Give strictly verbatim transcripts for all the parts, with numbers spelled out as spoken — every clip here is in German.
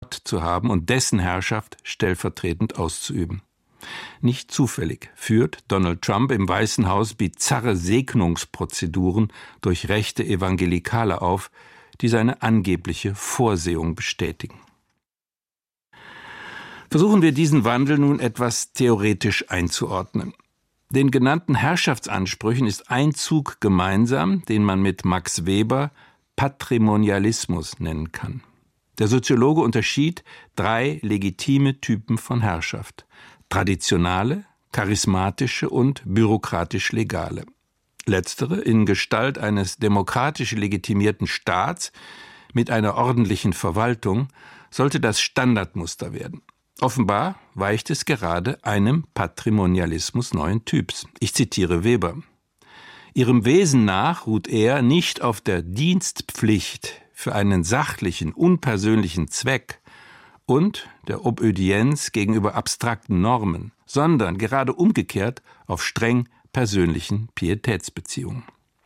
Gott zu haben und dessen Herrschaft stellvertretend auszuüben. Nicht zufällig führt Donald Trump im Weißen Haus bizarre Segnungsprozeduren durch rechte Evangelikale auf, die seine angebliche Vorsehung bestätigen. Versuchen wir diesen Wandel nun etwas theoretisch einzuordnen. Den genannten Herrschaftsansprüchen ist ein Zug gemeinsam, den man mit Max Weber Patrimonialismus nennen kann. Der Soziologe unterschied drei legitime Typen von Herrschaft: traditionale, charismatische und bürokratisch-legale. Letztere in Gestalt eines demokratisch legitimierten Staats mit einer ordentlichen Verwaltung sollte das Standardmuster werden. Offenbar weicht es gerade einem Patrimonialismus neuen Typs. Ich zitiere Weber: Ihrem Wesen nach ruht er nicht auf der Dienstpflicht für einen sachlichen, unpersönlichen Zweck und der Obödienz gegenüber abstrakten Normen, sondern gerade umgekehrt auf streng persönlichen Pietätsbeziehungen.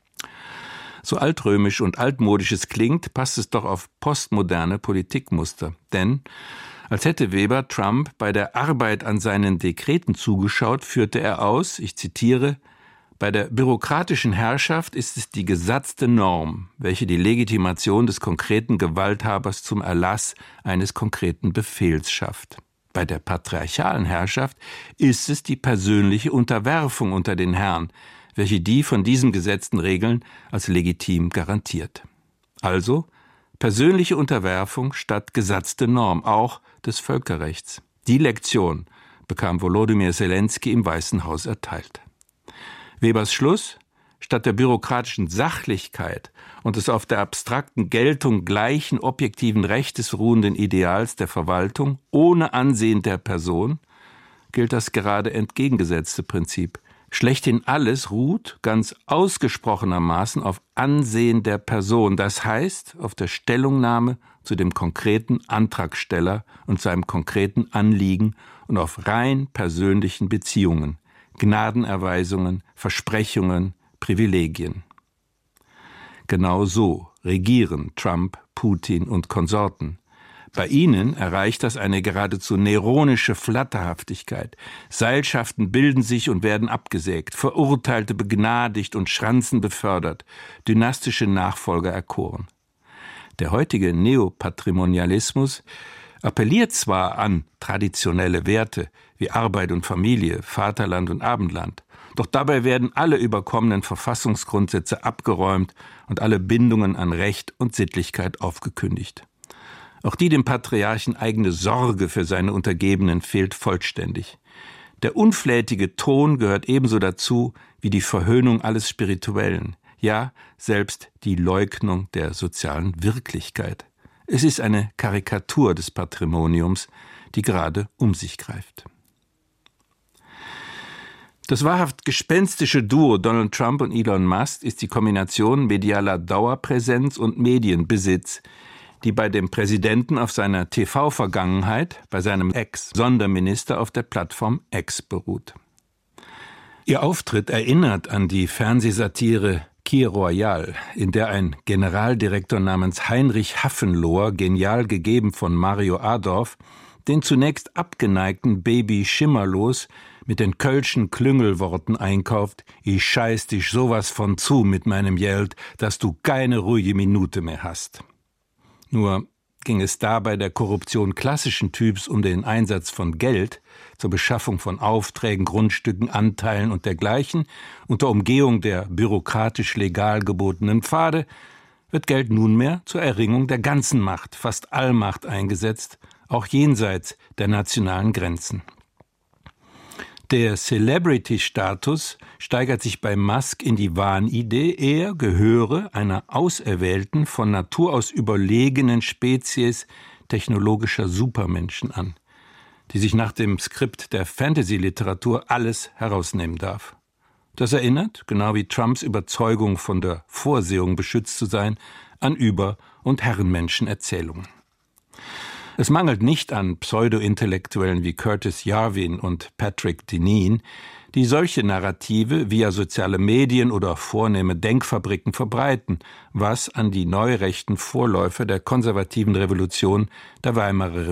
So altrömisch und altmodisch es klingt, passt es doch auf postmoderne Politikmuster. Denn als hätte Weber Trump bei der Arbeit an seinen Dekreten zugeschaut, führte er aus, ich zitiere: Bei der bürokratischen Herrschaft ist es die gesatzte Norm, welche die Legitimation des konkreten Gewalthabers zum Erlass eines konkreten Befehls schafft. Bei der patriarchalen Herrschaft ist es die persönliche Unterwerfung unter den Herrn, welche die von diesem gesetzten Regeln als legitim garantiert. Also persönliche Unterwerfung statt gesatzte Norm, auch des Völkerrechts. Die Lektion bekam Volodymyr Selenskyj im Weißen Haus erteilt. Webers Schluss: Statt der bürokratischen Sachlichkeit und des auf der abstrakten Geltung gleichen objektiven Rechtes ruhenden Ideals der Verwaltung ohne Ansehen der Person gilt das gerade entgegengesetzte Prinzip. Schlechthin alles ruht ganz ausgesprochenermaßen auf Ansehen der Person, das heißt auf der Stellungnahme zu dem konkreten Antragsteller und seinem konkreten Anliegen und auf rein persönlichen Beziehungen, Gnadenerweisungen, Versprechungen, Privilegien. Genau so regieren Trump, Putin und Konsorten. Bei ihnen erreicht das eine geradezu neronische Flatterhaftigkeit. Seilschaften bilden sich und werden abgesägt, Verurteilte begnadigt und Schranzen befördert, dynastische Nachfolger erkoren. Der heutige Neopatrimonialismus appelliert zwar an traditionelle Werte wie Arbeit und Familie, Vaterland und Abendland, doch dabei werden alle überkommenen Verfassungsgrundsätze abgeräumt und alle Bindungen an Recht und Sittlichkeit aufgekündigt. Auch die dem Patriarchen eigene Sorge für seine Untergebenen fehlt vollständig. Der unflätige Ton gehört ebenso dazu wie die Verhöhnung alles Spirituellen, ja, selbst die Leugnung der sozialen Wirklichkeit. Es ist eine Karikatur des Patrimoniums, die gerade um sich greift. Das wahrhaft gespenstische Duo Donald Trump und Elon Musk ist die Kombination medialer Dauerpräsenz und Medienbesitz, die bei dem Präsidenten auf seiner T V-Vergangenheit, bei seinem Ex-Sonderminister auf der Plattform X beruht. Ihr Auftritt erinnert an die Fernsehsatire Kir Royal, in der ein Generaldirektor namens Heinrich Hafenlohr, genial gegeben von Mario Adorf, den zunächst abgeneigten Baby Schimmerlos mit den kölschen Klüngelworten einkauft: Ich scheiß dich sowas von zu mit meinem Geld, dass du keine ruhige Minute mehr hast. Nur ging es da bei der Korruption klassischen Typs um den Einsatz von Geld zur Beschaffung von Aufträgen, Grundstücken, Anteilen und dergleichen, unter Umgehung der bürokratisch legal gebotenen Pfade, wird Geld nunmehr zur Erringung der ganzen Macht, fast Allmacht eingesetzt, auch jenseits der nationalen Grenzen. Der Celebrity-Status steigert sich bei Musk in die Wahnidee, er gehöre einer auserwählten, von Natur aus überlegenen Spezies technologischer Supermenschen an, die sich nach dem Skript der Fantasy-Literatur alles herausnehmen darf. Das erinnert, genau wie Trumps Überzeugung von der Vorsehung beschützt zu sein, an Über- und Herrenmenschen-Erzählungen. Es mangelt nicht an Pseudo-Intellektuellen wie Curtis Yarvin und Patrick Deneen, die solche Narrative via soziale Medien oder vornehme Denkfabriken verbreiten, was an die neurechten Vorläufer der konservativen Revolution der Weimarer